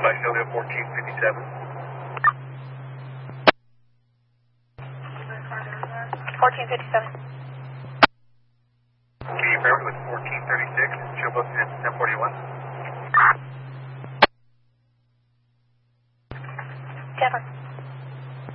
Visalia 1457. 1457. Can you confirm it was 1436, Showboat at 1041?